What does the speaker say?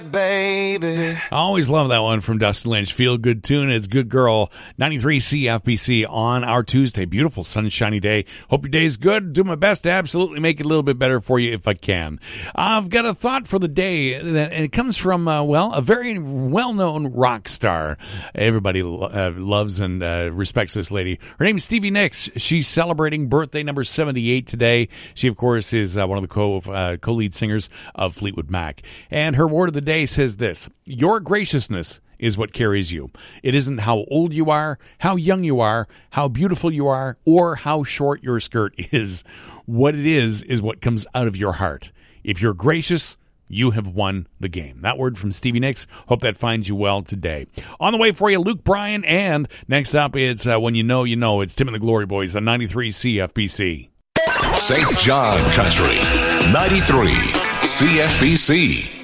Baby. I always love that one from Dustin Lynch. Feel good tune. It's Good Girl. 93 CFBC on our Tuesday. Beautiful sunshiny day. Hope your day is good. Do my best to absolutely make it a little bit better for you if I can. I've got a thought for the day, and it comes from, a very well-known rock star. Everybody loves and respects this lady. Her name is Stevie Nicks. She's celebrating birthday number 78 today. She, of course, is one of the co-lead singers of Fleetwood Mac. And her word of the day says this: your graciousness is what carries you. It isn't how old you are, how young you are, how beautiful you are, or how short your skirt is. What it is what comes out of your heart. If you're gracious, you have won the game. That word from Stevie Nicks. Hope that finds you well today. On the way for you, Luke Bryan, and next up, it's When You Know, You Know. It's Tim and the Glory Boys on 93 CFBC. St. John Country, 93 CFBC.